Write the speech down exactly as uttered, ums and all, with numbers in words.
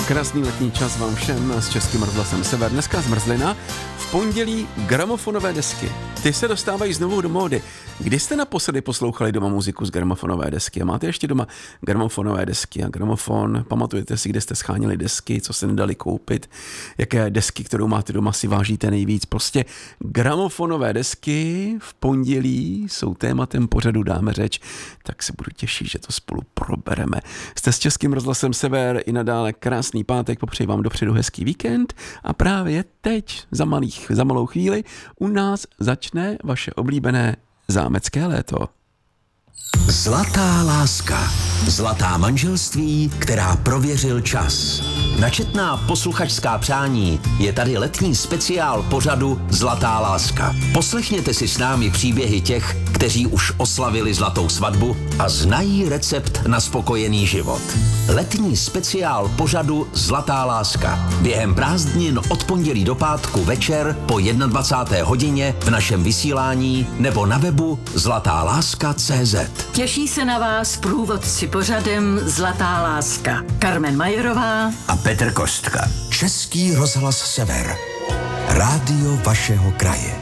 Krásný letní čas vám všem s Českým rozhlasem Sever. Dneska zmrzlina, v pondělí gramofonové desky. Ty se dostávají znovu do módy. Kdy jste naposledy poslouchali doma muziku z gramofonové desky? A máte ještě doma gramofonové desky a gramofon? Pamatujete si, kde jste schánili desky, co se nedali koupit? Jaké desky, kterou máte doma, si vážíte nejvíc? Prostě gramofonové desky v pondělí jsou tématem pořadu Dáme řeč, tak se budu těšit, že to spolu probereme. Jste s Českým rozhlasem Sever i nadále krásný pátek, popřeji vám dopředu hezký víkend a právě teď, za, malých, za malou chvíli, u nás začne vaše oblíbené zámecké léto. Zlatá láska. Zlatá manželství, která prověřil čas. Načetná posluchačská přání je tady letní speciál pořadu Zlatá láska. Poslechněte si s námi příběhy těch, kteří už oslavili zlatou svatbu a znají recept na spokojený život. Letní speciál pořadu Zlatá láska. Během prázdnin od pondělí do pátku večer po dvacáté první hodině v našem vysílání nebo na webu zlatá láska tečka cé zet. Těší se na vás průvodci pořadem Zlatá láska. Carmen Majerová a Petr Kostka. Český rozhlas Sever. Rádio vašeho kraje.